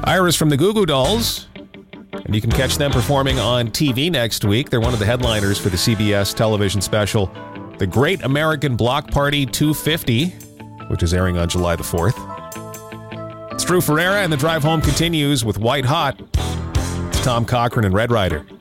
Iris from the Goo Goo Dolls. And you can catch them performing on TV next week. They're one of the headliners for the CBS television special, The Great American Block Party 250, which is airing on July the 4th. It's Drew Ferreira, and the drive home continues with White Hot. It's Tom Cochrane and Red Rider.